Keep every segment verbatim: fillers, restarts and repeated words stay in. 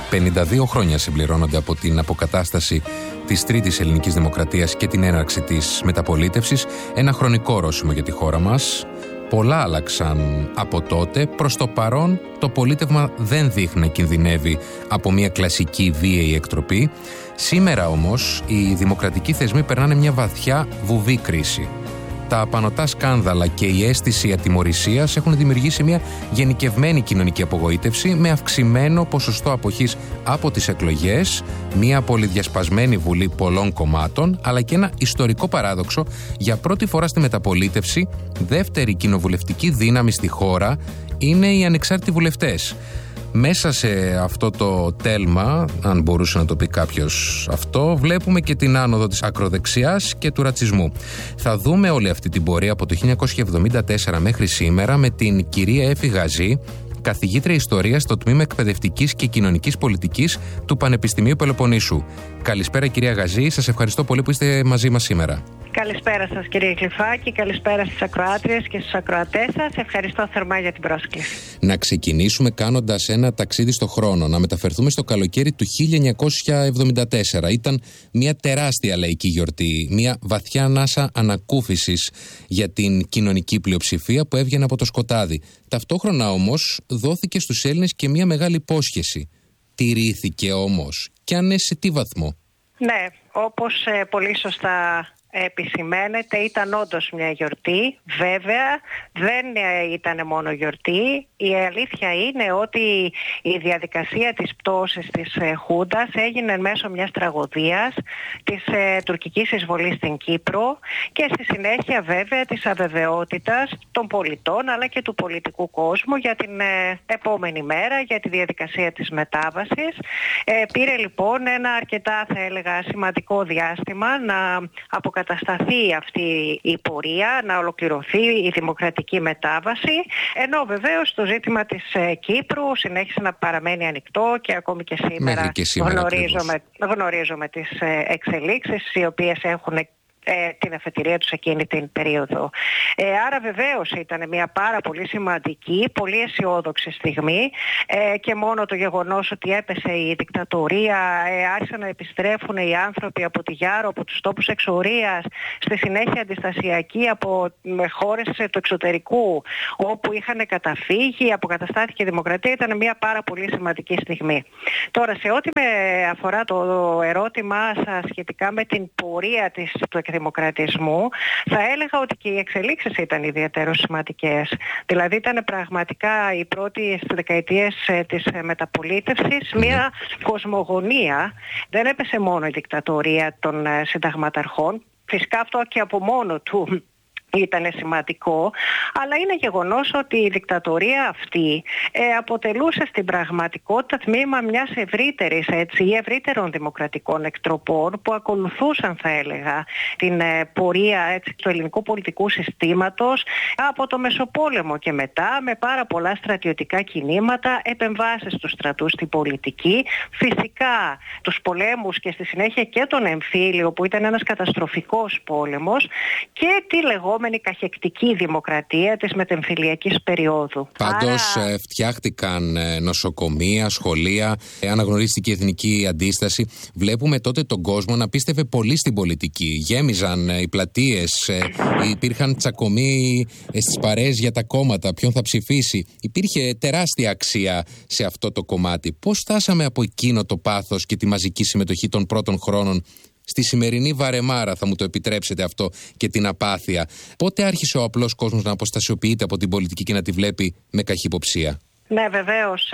πενήντα δύο χρόνια συμπληρώνονται από την αποκατάσταση της Τρίτης Ελληνικής Δημοκρατίας και την έναρξη της μεταπολίτευσης. Ένα χρονικό ορόσημο για τη χώρα μας. Πολλά άλλαξαν από τότε. Προς το παρόν το πολίτευμα δεν δείχνει να κινδυνεύει από μια κλασική βίαιη εκτροπή. Σήμερα όμως οι δημοκρατικοί θεσμοί περνάνε μια βαθιά βουβή κρίση. Τα απανωτά σκάνδαλα και η αίσθηση ατιμωρησίας έχουν δημιουργήσει μια γενικευμένη κοινωνική απογοήτευση με αυξημένο ποσοστό αποχής από τις εκλογές, μια πολυδιασπασμένη βουλή πολλών κομμάτων, αλλά και ένα ιστορικό παράδοξο: για πρώτη φορά στη μεταπολίτευση, δεύτερη κοινοβουλευτική δύναμη στη χώρα είναι οι ανεξάρτητοι βουλευτές. Μέσα σε αυτό το τέλμα, αν μπορούσε να το πει κάποιος αυτό, βλέπουμε και την άνοδο της ακροδεξιάς και του ρατσισμού. Θα δούμε όλη αυτή την πορεία από το χίλια εννιακόσια εβδομήντα τέσσερα μέχρι σήμερα με την κυρία Έφη Γαζή, καθηγήτρια ιστορίας στο Τμήμα Εκπαιδευτικής και Κοινωνικής Πολιτικής του Πανεπιστημίου Πελοποννήσου. Καλησπέρα κυρία Γαζή, σας ευχαριστώ πολύ που είστε μαζί μας σήμερα. Καλησπέρα σας κύριε Κλειφάκη, καλησπέρα στις ακροάτριες και στους ακροατές σας. Ευχαριστώ θερμά για την πρόσκληση. Να ξεκινήσουμε κάνοντας ένα ταξίδι στο χρόνο, να μεταφερθούμε στο καλοκαίρι του χίλια εννιακόσια εβδομήντα τέσσερα. Ήταν μια τεράστια λαϊκή γιορτή, μια βαθιά ανάσα ανακούφισης για την κοινωνική πλειοψηφία που έβγαινε από το σκοτάδι. Ταυτόχρονα όμως δόθηκε στους Έλληνες και μια μεγάλη υπόσχεση. Τηρήθηκε όμως, και αν ναι, σε τι βαθμό? Ναι, όπως ε, πολύ σωστά επισημαίνεται, ήταν όντως μια γιορτή. Βέβαια δεν ήταν μόνο γιορτή. Η αλήθεια είναι ότι η διαδικασία της πτώσης της Χούντας έγινε μέσω μιας τραγωδίας, της ε, τουρκικής εισβολής στην Κύπρο και στη συνέχεια βέβαια της αβεβαιότητας των πολιτών αλλά και του πολιτικού κόσμου για την ε, επόμενη μέρα, για τη διαδικασία της μετάβασης. Ε, πήρε λοιπόν ένα αρκετά, θα έλεγα, σημαντικό διάστημα να αποκατασταθεί κατασταθεί αυτή η πορεία, να ολοκληρωθεί η δημοκρατική μετάβαση, ενώ βεβαίως το ζήτημα της ε, Κύπρου συνέχισε να παραμένει ανοιχτό και ακόμη και σήμερα, και σήμερα γνωρίζουμε, γνωρίζουμε τις ε, εξελίξεις οι οποίες έχουν Ε, την αφετηρία τους εκείνη την περίοδο. Ε, άρα βεβαίως ήταν μια πάρα πολύ σημαντική, πολύ αισιόδοξη στιγμή ε, και μόνο το γεγονός ότι έπεσε η δικτατορία, ε, άρχισαν να επιστρέφουν οι άνθρωποι από τη Γιάρο, από τους τόπους εξορίας, στη συνέχεια αντιστασιακοί από με χώρες του εξωτερικού όπου είχαν καταφύγει, αποκαταστάθηκε η δημοκρατία, ήταν μια πάρα πολύ σημαντική στιγμή. Τώρα, σε ό,τι με αφορά το ερώτημά σας σχετικά με την πορεία της, του δημοκρατισμού, θα έλεγα ότι και οι εξελίξεις ήταν ιδιαίτερα σημαντικές. Δηλαδή ήταν πραγματικά οι πρώτες δεκαετίες της μεταπολίτευσης μια κοσμογονία. Δεν έπεσε μόνο η δικτατορία των συνταγματαρχών. Φυσικά αυτό και από μόνο του ήταν σημαντικό, αλλά είναι γεγονός ότι η δικτατορία αυτή ε, αποτελούσε στην πραγματικότητα τμήμα μιας ευρύτερης έτσι, ή ευρύτερων δημοκρατικών εκτροπών που ακολουθούσαν, θα έλεγα, την ε, πορεία έτσι, του ελληνικού πολιτικού συστήματος από το Μεσοπόλεμο και μετά, με πάρα πολλά στρατιωτικά κινήματα, επεμβάσεις του στρατού στην πολιτική, φυσικά τους πολέμους και στη συνέχεια και τον εμφύλιο που ήταν ένας καταστροφικός πόλεμος και τη λεγόμενη η καχεκτική δημοκρατία της μετεμφυλιακής περίοδου. Πάντως Άρα... φτιάχτηκαν νοσοκομεία, σχολεία, αναγνωρίστηκε η εθνική αντίσταση. Βλέπουμε τότε τον κόσμο να πίστευε πολύ στην πολιτική. Γέμιζαν οι πλατείες, υπήρχαν τσακωμοί στις παρέες για τα κόμματα, ποιον θα ψηφίσει. Υπήρχε τεράστια αξία σε αυτό το κομμάτι. Πώς φτάσαμε από εκείνο το πάθος και τη μαζική συμμετοχή των πρώτων χρόνων στη σημερινή βαρεμάρα, θα μου το επιτρέψετε αυτό, και την απάθεια? Πότε άρχισε ο απλός κόσμος να αποστασιοποιείται από την πολιτική και να τη βλέπει με καχυποψία? Ναι, βεβαίως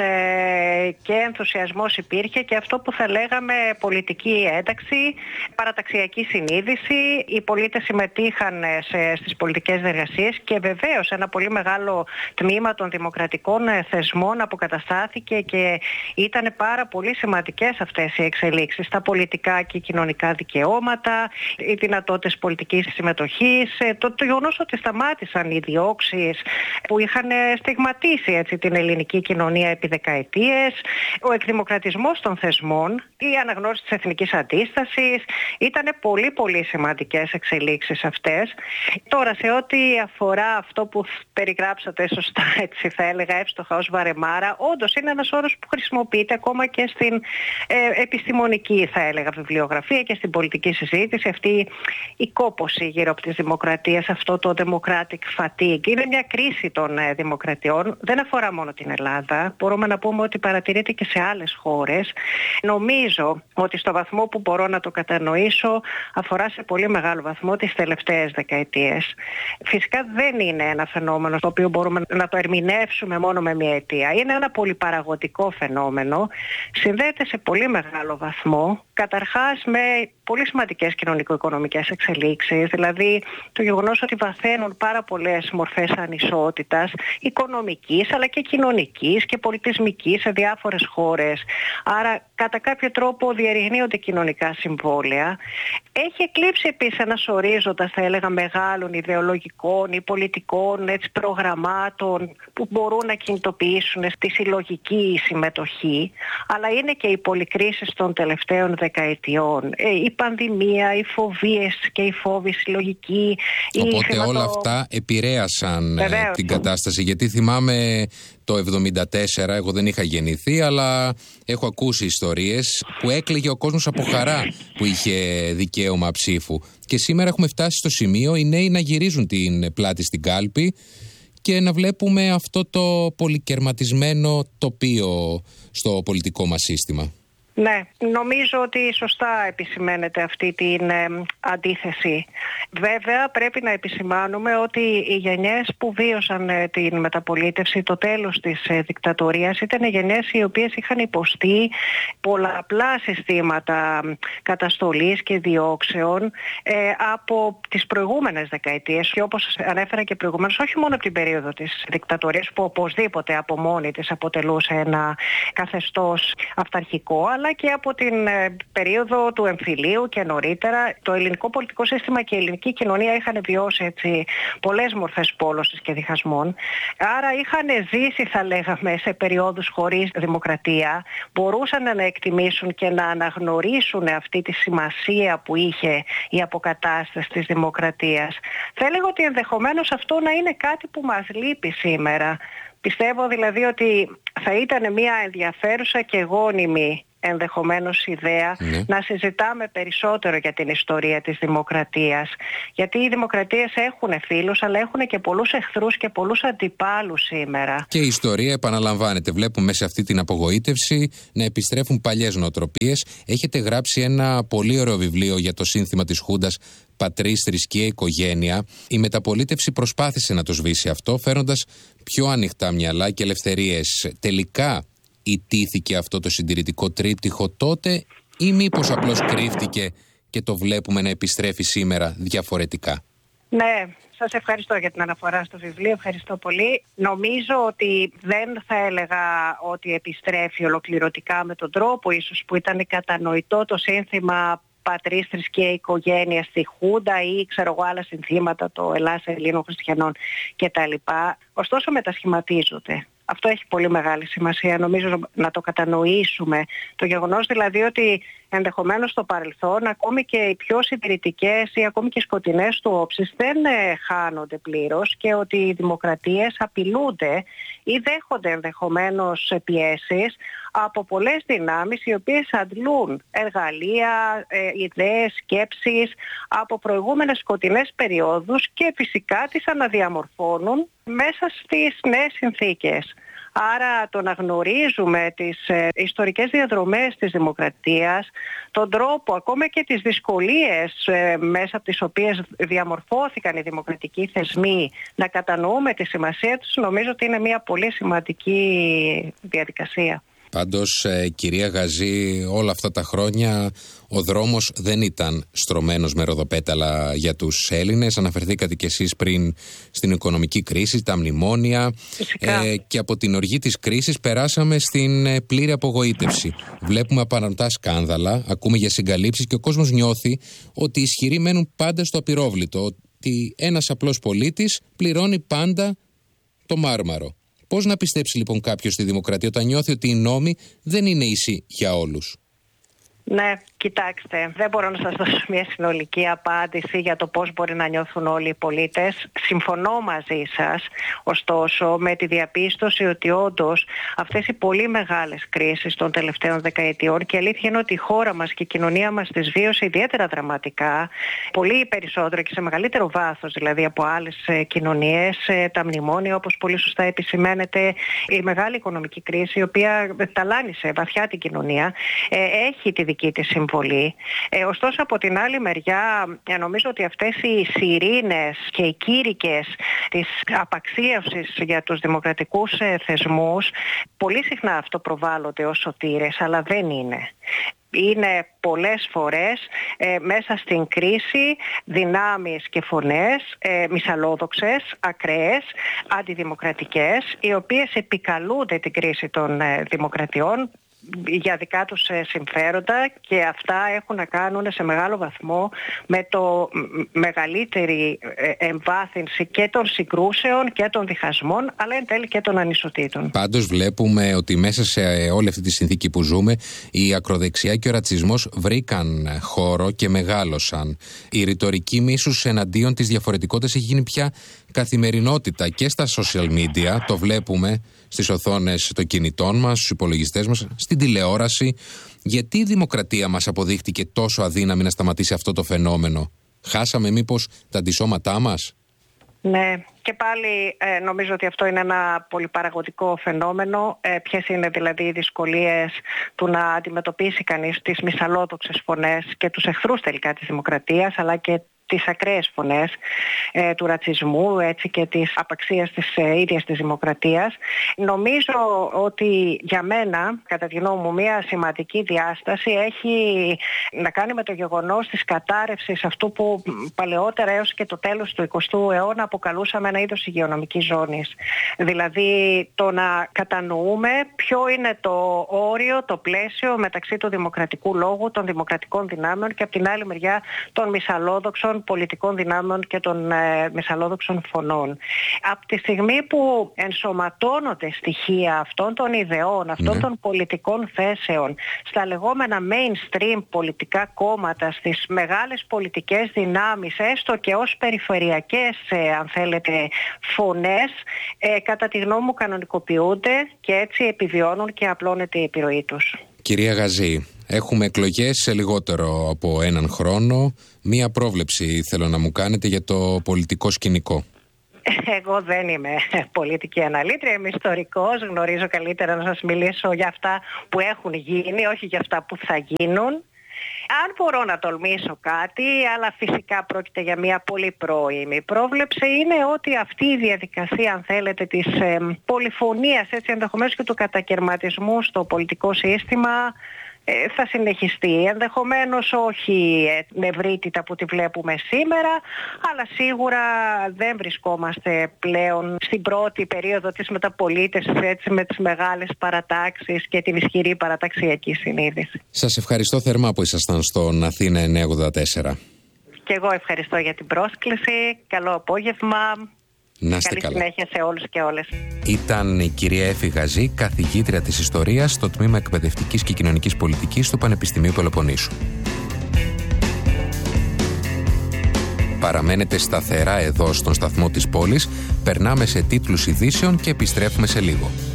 ε, και ενθουσιασμός υπήρχε και αυτό που θα λέγαμε πολιτική ένταξη, παραταξιακή συνείδηση. Οι πολίτες συμμετείχαν σε, στις πολιτικές διεργασίες και βεβαίως ένα πολύ μεγάλο τμήμα των δημοκρατικών θεσμών αποκαταστάθηκε και ήταν πάρα πολύ σημαντικές αυτές οι εξελίξεις. Τα πολιτικά και κοινωνικά δικαιώματα, οι δυνατότητες πολιτικής συμμετοχής, το, το γεγονός ότι σταμάτησαν οι διώξεις που είχαν στιγματίσει έτσι, την ελληνική ελληνική κοινωνία επί δεκαετίες, ο εκδημοκρατισμός των θεσμών, η αναγνώριση της εθνικής αντίστασης. Ήταν πολύ πολύ σημαντικές εξελίξεις αυτές. Τώρα, σε ό,τι αφορά αυτό που περιγράψατε σωστά, έτσι θα έλεγα, εύστοχα ως βαρεμάρα, όντως είναι ένας όρος που χρησιμοποιείται ακόμα και στην ε, επιστημονική, θα έλεγα, βιβλιογραφία και στην πολιτική συζήτηση. Αυτή η κόπωση γύρω από τις δημοκρατίες, αυτό το democratic fatigue, είναι μια κρίση των ε, δημοκρατιών. Δεν αφορά μόνο την Ελλάδα. Μπορούμε να πούμε ότι παρατηρείται και σε άλλες χώρες. Νομίζω ότι στο βαθμό που μπορώ να το κατανοήσω, αφορά σε πολύ μεγάλο βαθμό τις τελευταίες δεκαετίες. Φυσικά δεν είναι ένα φαινόμενο το οποίο μπορούμε να το ερμηνεύσουμε μόνο με μια αιτία. Είναι ένα πολυπαραγωγικό φαινόμενο. Συνδέεται σε πολύ μεγάλο βαθμό, καταρχάς με πολύ σημαντικές κοινωνικο-οικονομικές εξελίξεις, δηλαδή το γεγονός ότι βαθαίνουν πάρα πολλές μορφές ανισότητας, οικονομικής αλλά και κοινωνικής και πολιτισμικής σε διάφορες χώρες. Άρα κατά κάποιο τρόπο διερευνύονται κοινωνικά συμβόλαια. Έχει εκλείψει επίσης ένας ορίζοντας, θα έλεγα, μεγάλων ιδεολογικών ή πολιτικών έτσι, προγραμμάτων που μπορούν να κινητοποιήσουν στη συλλογική συμμετοχή, αλλά είναι και οι πολυκρίσεις των τελευταίων δεκαετιών. Η πανδημία, οι φοβίες και οι φόβοι συλλογικοί. Οπότε χρηματο... όλα αυτά επηρέασαν Βεβαίως. την κατάσταση. Γιατί θυμάμαι το εβδομήντα τέσσερα, εγώ δεν είχα γεννηθεί, αλλά έχω ακούσει ιστορίες που έκλαιγε ο κόσμος από χαρά που είχε δικαίωμα ψήφου. Και σήμερα έχουμε φτάσει στο σημείο οι νέοι να γυρίζουν την πλάτη στην κάλπη και να βλέπουμε αυτό το πολυκερματισμένο τοπίο στο πολιτικό μας σύστημα. Ναι, νομίζω ότι σωστά επισημαίνεται αυτή την ε, αντίθεση. Βέβαια πρέπει να επισημάνουμε ότι οι γενιές που βίωσαν ε, την μεταπολίτευση, το τέλος της ε, δικτατορίας, ήταν γενιές οι οποίες είχαν υποστεί πολλαπλά συστήματα καταστολής και διώξεων ε, από τις προηγούμενες δεκαετίες και όπως ανέφερα και προηγουμένως, όχι μόνο από την περίοδο της δικτατορίας που οπωσδήποτε από μόνη της αποτελούσε ένα καθεστώς αυταρχικό, αλλά και από την ε, περίοδο του εμφυλίου και νωρίτερα. Το ελληνικό πολιτικό σύστημα και η ελληνική κοινωνία είχαν βιώσει έτσι, πολλές μορφές πόλωσης και διχασμών. Άρα είχαν ζήσει, θα λέγαμε, σε περιόδους χωρίς δημοκρατία. Μπορούσαν να εκτιμήσουν και να αναγνωρίσουν αυτή τη σημασία που είχε η αποκατάσταση της δημοκρατίας. Θα έλεγα ότι ενδεχομένως αυτό να είναι κάτι που μας λείπει σήμερα. Πιστεύω δηλαδή ότι θα ήταν μια ενδιαφέρουσα και γόνιμη ενδεχομένως ιδέα ναι. να συζητάμε περισσότερο για την ιστορία της δημοκρατίας. Γιατί οι δημοκρατίες έχουν φίλους, αλλά έχουν και πολλούς εχθρούς και πολλούς αντιπάλους σήμερα. Και η ιστορία επαναλαμβάνεται. Βλέπουμε σε αυτή την απογοήτευση να επιστρέφουν παλιές νοοτροπίες. Έχετε γράψει ένα πολύ ωραίο βιβλίο για το σύνθημα της Χούντας, Πατρίς, Θρησκεία, Οικογένεια. Η μεταπολίτευση προσπάθησε να το σβήσει αυτό, φέρνοντας πιο ανοιχτά μυαλά και ελευθερίες. Τελικά ιτήθηκε αυτό το συντηρητικό τρίπτυχο τότε ή μήπως απλώς κρύφτηκε και το βλέπουμε να επιστρέφει σήμερα διαφορετικά? Ναι, σας ευχαριστώ για την αναφορά στο βιβλίο, ευχαριστώ πολύ. Νομίζω ότι δεν θα έλεγα ότι επιστρέφει ολοκληρωτικά με τον τρόπο ίσως που ήταν κατανοητό το σύνθημα Πατρίς, Θρησκεία, Οικογένεια στη Χούντα ή ξέρω εγώ άλλα συνθήματα, το Ελλάς Ελλήνων Χριστιανών κτλ. Ωστόσο μετασχηματίζονται. Αυτό έχει πολύ μεγάλη σημασία, νομίζω, να το κατανοήσουμε. Το γεγονός δηλαδή ότι ενδεχομένως στο παρελθόν ακόμη και οι πιο συντηρητικές ή ακόμη και οι σκοτεινές του όψεις δεν ε, χάνονται πλήρως και ότι οι δημοκρατίες απειλούνται ή δέχονται ενδεχομένως πιέσεις από πολλές δυνάμεις οι οποίες αντλούν εργαλεία, ε, ιδέες, σκέψεις από προηγούμενες σκοτεινές περιόδους και φυσικά τις αναδιαμορφώνουν μέσα στις νέες συνθήκες. Άρα το να γνωρίζουμε τις ε, ιστορικές διαδρομές της δημοκρατίας, τον τρόπο ακόμα και τις δυσκολίες ε, μέσα από τις οποίες διαμορφώθηκαν οι δημοκρατικοί θεσμοί, να κατανοούμε τη σημασία τους, νομίζω ότι είναι μια πολύ σημαντική διαδικασία. Πάντως, ε, κυρία Γαζή, όλα αυτά τα χρόνια ο δρόμος δεν ήταν στρωμένος με ροδοπέταλα για τους Έλληνες. Αναφερθήκατε κι εσείς πριν στην οικονομική κρίση, τα μνημόνια ε, και από την οργή της κρίσης περάσαμε στην ε, πλήρη απογοήτευση. Βλέπουμε απανοτά σκάνδαλα, ακούμε για συγκαλύψεις και ο κόσμος νιώθει ότι οι ισχυροί μένουν πάντα στο απειρόβλητο, ότι ένας απλός πολίτης πληρώνει πάντα το μάρμαρο. Πώς να πιστέψει λοιπόν κάποιος στη δημοκρατία όταν νιώθει ότι οι νόμοι δεν είναι ίσοι για όλους? Ναι, κοιτάξτε, δεν μπορώ να σας δώσω μια συνολική απάντηση για το πώς μπορεί να νιώθουν όλοι οι πολίτες. Συμφωνώ μαζί σας, ωστόσο, με τη διαπίστωση ότι όντως αυτές οι πολύ μεγάλες κρίσεις των τελευταίων δεκαετιών, και η αλήθεια είναι ότι η χώρα μας και η κοινωνία μας τις βίωσε ιδιαίτερα δραματικά, πολύ περισσότερο και σε μεγαλύτερο βάθος δηλαδή από άλλες κοινωνίες, τα μνημόνια όπως πολύ σωστά επισημαίνεται, η μεγάλη οικονομική κρίση η οποία ταλάνισε βαθιά την κοινωνία, έχει τη δική της συμβολή. Ε, ωστόσο από την άλλη μεριά ε, νομίζω ότι αυτές οι σιρήνες και οι κήρυκες της απαξίωσης για τους δημοκρατικούς ε, θεσμούς πολύ συχνά αυτό προβάλλονται ως σωτήρες, αλλά δεν είναι. Είναι πολλές φορές ε, μέσα στην κρίση δυνάμεις και φωνές ε, μυσαλλόδοξες, ακραίες, αντιδημοκρατικές, οι οποίες επικαλούνται την κρίση των ε, δημοκρατιών για δικά τους συμφέροντα, και αυτά έχουν να κάνουν σε μεγάλο βαθμό με το μεγαλύτερη εμβάθυνση και των συγκρούσεων και των διχασμών, αλλά εν τέλει και των ανισοτήτων. Πάντως βλέπουμε ότι μέσα σε όλη αυτή τη συνθήκη που ζούμε, η ακροδεξιά και ο ρατσισμός βρήκαν χώρο και μεγάλωσαν. Η ρητορική μίσους εναντίον της διαφορετικότητας έχει γίνει πια καθημερινότητα και στα social media, το βλέπουμε στις οθόνες των κινητών μας, στους υπολογιστές μας, στην τηλεόραση. Γιατί η δημοκρατία μας αποδείχτηκε τόσο αδύναμη να σταματήσει αυτό το φαινόμενο? Χάσαμε μήπως τα αντισώματά μας? Ναι, και πάλι ε, νομίζω ότι αυτό είναι ένα πολυπαραγωγικό φαινόμενο. Ε, ποιες είναι δηλαδή οι δυσκολίες του να αντιμετωπίσει κανείς τις μυσαλλόδοξες φωνές και τους εχθρούς τελικά της δημοκρατίας, αλλά και τις ακραίες φωνές ε, του ρατσισμού, έτσι, και της απαξίας της ε, ίδιας της δημοκρατίας. Νομίζω ότι για μένα, κατά τη γνώμη μου, μια σημαντική διάσταση έχει να κάνει με το γεγονός της κατάρρευσης αυτού που παλαιότερα έως και το τέλος του εικοστού αιώνα αποκαλούσαμε ένα είδος υγειονομικής ζώνης. Δηλαδή το να κατανοούμε ποιο είναι το όριο, το πλαίσιο μεταξύ του δημοκρατικού λόγου, των δημοκρατικών δυνάμεων και από την άλλη μεριά των μυσαλλόδοξων πολιτικών δυνάμεων και των ε, μεσαλλόδοξων φωνών. Από τη στιγμή που ενσωματώνονται στοιχεία αυτών των ιδεών, αυτών ναι. των πολιτικών θέσεων στα λεγόμενα mainstream πολιτικά κόμματα, στις μεγάλες πολιτικές δυνάμεις, έστω και ως περιφερειακές ε, αν θέλετε φωνές, ε, κατά τη γνώμη μου κανονικοποιούνται και έτσι επιβιώνουν και απλώνεται η επιρροή τους. Κυρία Γαζή, έχουμε εκλογές σε λιγότερο από έναν χρόνο. Μία πρόβλεψη θέλω να μου κάνετε για το πολιτικό σκηνικό. Εγώ δεν είμαι πολιτική αναλύτρια, είμαι ιστορικός. Γνωρίζω καλύτερα να σας μιλήσω για αυτά που έχουν γίνει, όχι για αυτά που θα γίνουν. Αν μπορώ να τολμήσω κάτι, αλλά φυσικά πρόκειται για μια πολύ πρώιμη πρόβλεψη, είναι ότι αυτή η διαδικασία, αν θέλετε, της ε, πολυφωνίας, έτσι, ενδεχομένως και του κατακερματισμού στο πολιτικό σύστημα, ε, θα συνεχιστεί. Ενδεχομένως όχι ε, με ευρύτητα που τη βλέπουμε σήμερα, αλλά σίγουρα δεν βρισκόμαστε πλέον στην πρώτη περίοδο της μεταπολίτευσης, έτσι, με τις μεγάλες παρατάξεις και την ισχυρή παραταξιακή συνείδηση. Σας ευχαριστώ θερμά που ήσασταν στον Αθήνα εννιακόσια ογδόντα τέσσερα. Και εγώ ευχαριστώ για την πρόσκληση. Καλό απόγευμα. Να είστε καλή καλά. Συνέχεια σε όλους και όλες. Ήταν η κυρία Έφη Γαζή, καθηγήτρια της Ιστορίας στο Τμήμα Εκπαιδευτικής και Κοινωνικής Πολιτικής του Πανεπιστημίου Πελοποννήσου. Παραμένετε σταθερά εδώ στον σταθμό της πόλης, περνάμε σε τίτλους ειδήσεων και επιστρέφουμε σε λίγο.